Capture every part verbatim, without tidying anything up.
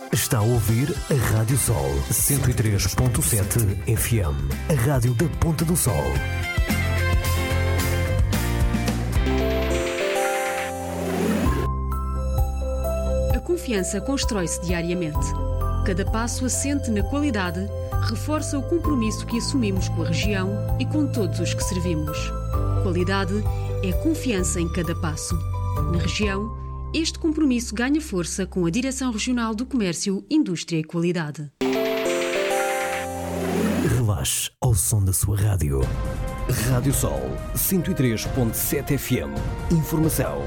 Está a ouvir a Rádio Sol cento e três ponto sete F M, a rádio da Ponta do Sol. A confiança constrói-se diariamente. Cada passo assente na qualidade reforça o compromisso que assumimos com a região e com todos os que servimos. Qualidade é confiança em cada passo. Na região, este compromisso ganha força com a Direção Regional do Comércio, Indústria e Qualidade. Relaxe ao som da sua rádio. Rádio Sol cento e três ponto sete F M. Informação.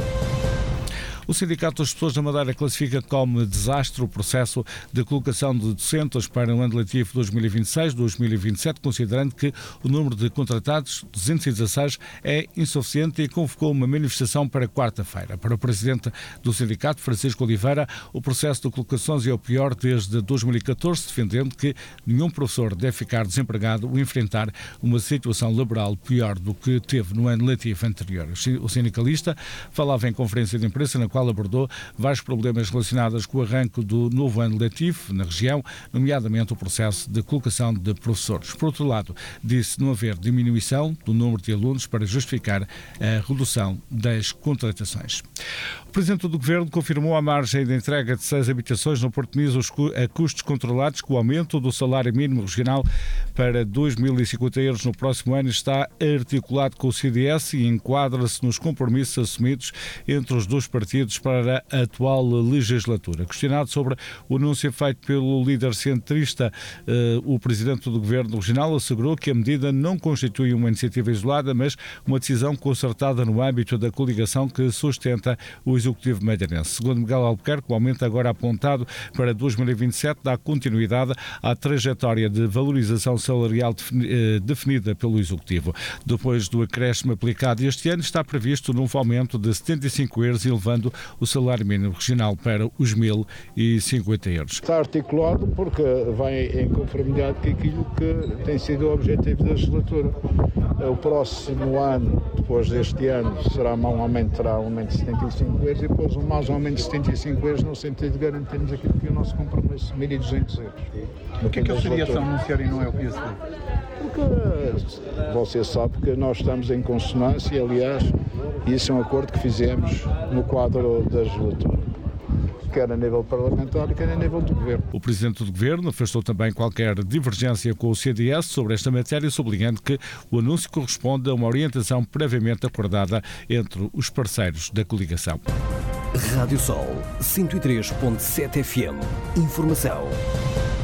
O Sindicato das Pessoas da Madeira classifica como desastre o processo de colocação de docentes para o ano letivo dois mil e vinte e seis dois mil e vinte e sete, considerando que o número de contratados, duzentos e dezasseis, é insuficiente e convocou uma manifestação para quarta-feira. Para o presidente do sindicato, Francisco Oliveira, o processo de colocações é o pior desde dois mil e catorze, defendendo que nenhum professor deve ficar desempregado ou enfrentar uma situação laboral pior do que teve no ano letivo anterior. O sindicalista falava em conferência de imprensa na qual abordou vários problemas relacionados com o arranque do novo ano letivo na região, nomeadamente o processo de colocação de professores. Por outro lado, disse não haver diminuição do número de alunos para justificar a redução das contratações. O Presidente do Governo confirmou a margem de entrega de seis habitações no Porto Niso a custos controlados, que o aumento do salário mínimo regional para dois mil e cinquenta euros no próximo ano está articulado com o C D S e enquadra-se nos compromissos assumidos entre os dois partidos para a atual legislatura. Questionado sobre o anúncio feito pelo líder centrista, o Presidente do Governo Regional assegurou que a medida não constitui uma iniciativa isolada, mas uma decisão concertada no âmbito da coligação que sustenta o Executivo madeirense. Segundo Miguel Albuquerque, o aumento agora apontado para dois mil e vinte e sete dá continuidade à trajetória de valorização salarial definida pelo Executivo. Depois do acréscimo aplicado este ano, está previsto um novo aumento de setenta e cinco euros, elevando o salário mínimo regional para os mil e cinquenta euros. Está articulado porque vai em conformidade com aquilo que tem sido o objetivo da legislatura. O próximo ano, depois deste ano, será um aumento, terá um aumento de setenta e cinco euros e depois um mais um aumento de setenta e cinco euros no sentido de garantirmos aquilo que é o nosso compromisso, mil e duzentos euros. O que é que eles seriam anunciar e não é o P S D? Porque você sabe que nós estamos em consonância, aliás, e isso é um acordo que fizemos no quadro da legislatura, quer a nível parlamentar, quer a nível do Governo. O Presidente do Governo afastou também qualquer divergência com o C D S sobre esta matéria, sublinhando que o anúncio corresponde a uma orientação previamente acordada entre os parceiros da coligação. Rádio Sol cento e três ponto sete F M. Informação.